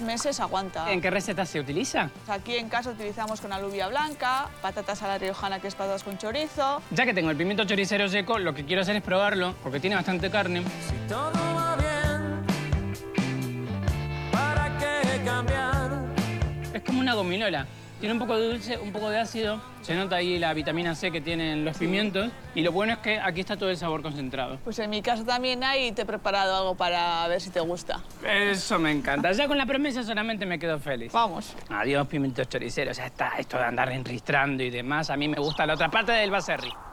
meses aguanta. ¿En qué receta se utiliza? O sea, aquí en casa utilizamos con alubia blanca, patatas a la riojana, que es patatas con chorizo. Ya que tengo el pimiento choricero seco, lo que quiero hacer es probarlo, porque tiene bastante carne. Si todo va bien, ¿para qué cambiar? Es como una gominola. Tiene un poco de dulce, un poco de ácido. Se nota ahí la vitamina C que tienen los pimientos. Y lo bueno es que aquí está todo el sabor concentrado. Pues en mi casa también hay y te he preparado algo para ver si te gusta. Eso me encanta. Ya con la promesa solamente me quedo feliz. Vamos. Adiós, pimientos choriceros. Ya está, esto de andar enristrando y demás. A mí me gusta la otra parte del baserri.